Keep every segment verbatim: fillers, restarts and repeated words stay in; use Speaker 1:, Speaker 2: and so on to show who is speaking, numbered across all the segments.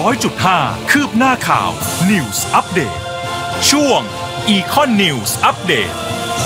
Speaker 1: ร้อยจุดห้า คืบหน้าข่าว News Update ช่วง Econ News Update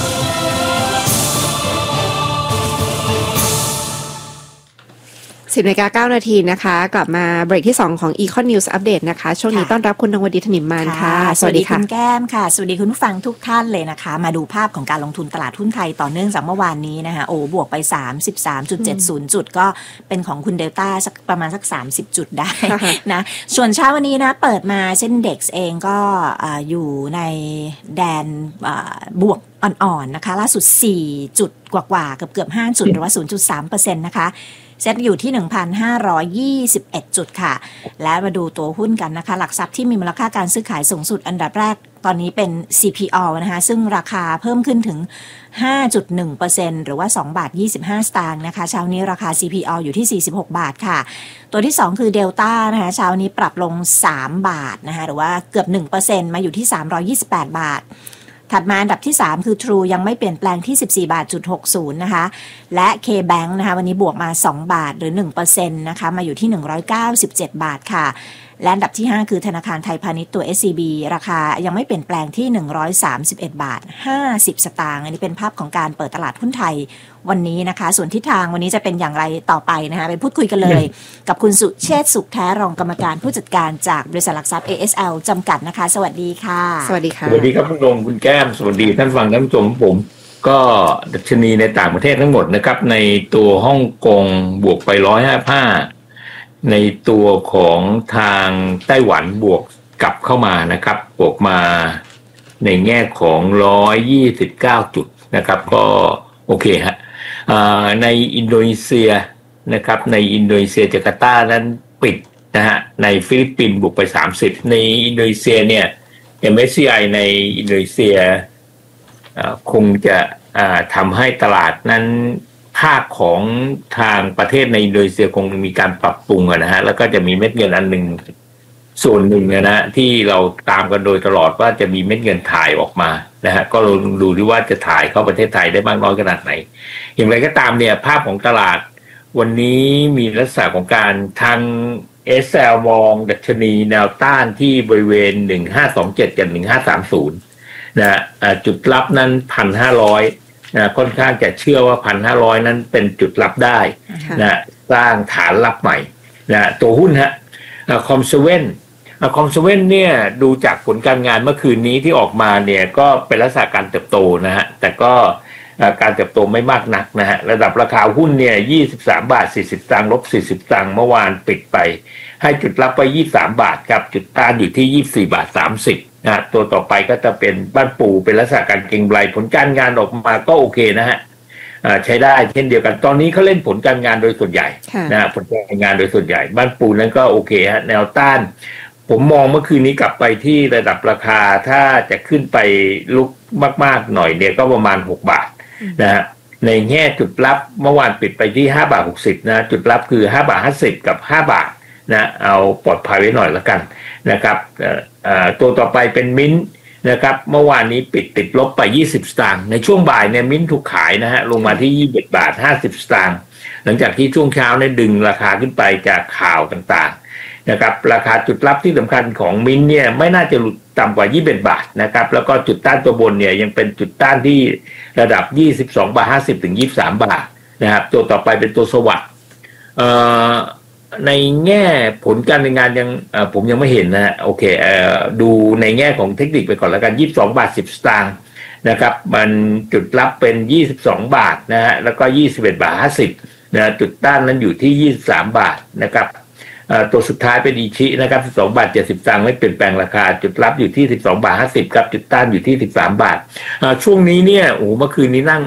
Speaker 2: สิบนาฬิกาเก้านาทีนะคะกลับมาเบรกที่สองของ Econ News Update นะคะช่วงนี้ต้อนรับคุณนวดีธนิมมานค่ะ
Speaker 3: สวัสดีคุณแก้มค่ะสวัสดีคุณผู้ฟังทุกท่านเลยนะคะมาดูภาพของการลงทุนตลาดหุ้นไทยต่อเนื่องจากเมื่อวานนี้นะคะโอ้บวกไป สามสิบสามจุดเจ็ดศูนย์ จุดก็เป็นของคุณเดลต้าสักประมาณสักสามสิบจุดได้นะส่วนเช้าวันนี้นะเปิดมาเส้นเด็กเองก็อยู่ในแดนบวกอ่อนๆนะคะล่าสุดสี่จุดกว่าๆเกือบๆห้าจุดหรือว่า ศูนย์จุดสามเปอร์เซ็นต์ นะคะเซ็ตอยู่ที่ หนึ่งพันห้าร้อยยี่สิบเอ็ด จุดค่ะและมาดูตัวหุ้นกันนะคะหลักทรัพย์ที่มีมูลค่าการซื้อขายสูงสุดอันดับแรกตอนนี้เป็น ซี พี อ นะคะซึ่งราคาเพิ่มขึ้นถึง ห้าจุดหนึ่งเปอร์เซ็นต์ หรือว่าสองบาทยี่สิบห้าสตางค์นะคะเช้านี้ราคา ซี พี อ อยู่ที่สี่สิบหกบาทค่ะตัวที่สองคือเดลต้านะคะเช้านี้ปรับลงสามบาทนะคะหรือว่าเกือบ หนึ่งเปอร์เซ็นต์ มาอยู่ที่สามร้อยยี่สิบแปดบาทถัดมาอันดับที่สามคือ True ยังไม่เปลี่ยนแปลงที่ สิบสี่บาทจุดหกศูนย์ นะคะและ K-Bank นะคะวันนี้บวกมาสองบาทหรือ หนึ่งเปอร์เซ็นต์ นะคะมาอยู่ที่หนึ่งร้อยเก้าสิบเจ็ดบาทค่ะและอันดับที่ห้าคือธนาคารไทยพาณิชย์ตัว เอส ซี บี ราคายังไม่เปลี่ยนแปลงที่หนึ่งร้อยสามสิบเอ็ดบาทห้าสิบสตางค์อันนี้เป็นภาพของการเปิดตลาดหุ้นไทยวันนี้นะคะส่วนทิศทางวันนี้จะเป็นอย่างไรต่อไปนะคะไปพูดคุยกันเลยกับคุณสุเชษฐ์สุขแท้รองกรรมการผู้จัดการจากบริษัทหลักทรัพย์ เอ เอส แอล จำกัดนะคะสวัสดีค่ะ
Speaker 2: สวัสดีค่ะ
Speaker 4: สวัสดีครับคุณดงคุณแก้มสวัสดีท่านฟังท่านผู้ชมผมก็ดัชนีในต่างประเทศทั้งหมดนะครับในตัวฮ่องกงบวกไปหนึ่งร้อยห้าสิบห้าในตัวของทางไต้หวันบวกกลับเข้ามานะครับบวกมาในแง่ของหนึ่งร้อยยี่สิบเก้าจุดนะครับก็โอเคฮะในอินโดนีเซียนะครับในอินโดนีเซียจาการ์ตานั้นปิดนะฮะในฟิลิปปินส์บวกไปสามสิบในอินโดนีเซียเนี่ย เอ็ม เอส ซี ไอ ในอินโดนีเซียคงจะทำให้ตลาดนั้นภาคของทางประเทศในอินโดนีเซียคงมีการปรับปรุงนะฮะแล้วก็จะมีเม็ดเงินอันหนึ่งส่วนหนึ่งนะที่เราตามกันโดยตลอดว่าจะมีเม็ดเงินถ่ายออกมานะฮะก็ลองดูดิว่าจะถ่ายเข้าประเทศไทยได้มากน้อยขนาดไหนอย่างไรก็ตามเนี่ยภาพของตลาดวันนี้มีลักษณะของการทาง เอส แอล มองดัชนีแนวต้านที่บริเวณหนึ่งพันห้าร้อยยี่สิบเจ็ดกับหนึ่งพันห้าร้อยสามสิบนะจุดรับนั้น หนึ่งพันห้าร้อยนะค่อนข้างจะเชื่อว่า หนึ่งพันห้าร้อย นั้นเป็นจุดรับได้นะสร้างฐานรับใหม่นะตัวหุ้นฮะคอมเซเว่นคอมเซเว่นเนี่ยดูจากผลการงานเมื่อคืนนี้ที่ออกมาเนี่ยก็เป็นลักษณะการเติบโตนะฮะแต่ก็การเติบโตไม่มากนักนะฮะระดับราคาหุ้นเนี่ยยี่สิบสามบาทสี่สิบสตางค์ลบสี่สิบสตางค์เมื่อวานปิดไปให้จุดรับไปยี่สิบสามบาทครับจุดต้านอยู่ที่ยี่สิบสี่บาทสามสิบนะตัวต่อไปก็จะเป็นบ้านปูเป็นลักษณะการเก็งกำไรผลการงานออกมาก็โอเคนะฮะใช้ได้เช่นเดียวกันตอนนี้เขาเล่นผลการงานโดยส่วนใหญ่นะผลการงานโดยส่วนใหญ่บ้านปูนั้นก็โอเคฮะแนวต้านผมมองเมื่อคืนนี้กลับไปที่ระดับราคาถ้าจะขึ้นไปลุกมากๆหน่อยเนี่ยก็ประมาณหกบาทนะฮะในแง่จุดรับเมื่อวานปิดไปที่ห้าบาทหกสิบนะจุดรับคือห้าบาทห้าสิบกับห้าบาทนะเอาปลอดภัยไว้หน่อยละกันนะครับตัวต่อไปเป็นมิ้นท์นะครับเมื่อวานนี้ปิดติดลบไปยี่สิบสตางค์ในช่วงบ่ายเนี่ยมิ้นท์ถูกขายนะฮะลงมาที่ยี่สิบเอ็ดบาทห้าสิบสตางค์หลังจากที่ช่วงเช้าเนี่ยดึงราคาขึ้นไปจากข่าวต่างๆนะครับราคาจุดรับที่สำคัญของมิ้นท์เนี่ยไม่น่าจะหลุดต่ำกว่ายี่สิบเอ็ดบาทนะครับแล้วก็จุดต้านตัวบนเนี่ยยังเป็นจุดต้านที่ระดับยี่สิบสองบาทห้าสิบถึงยี่สิบสามบาทนะครับตัวต่อไปเป็นตัวสวัสดิ์เอ่อในแง่ผลการดำเนินงานยังผมยังไม่เห็นนะฮะโอเคเอ่อดูในแง่ของเทคนิคไปก่อนแล้วกันยี่สิบสองบาทสิบสตางค์นะครับมันจุดรับเป็นยี่สิบสองบาทนะฮะแล้วก็ยี่สิบเอ็ดบาทห้าสิบนะจุดต้านนั้นอยู่ที่ยี่สิบสามบาทนะครับตัวสุดท้ายเป็นอิชินะครับสิบสองบาทเจ็ดสิบสตางค์ไม่เปลี่ยนแปลงราคาจุดรับอยู่ที่สิบสองบาทห้าสิบครับจุดต้านอยู่ที่สิบสามบาทช่วงนี้เนี่ยโอ้เมื่อคืนนี้นั่ง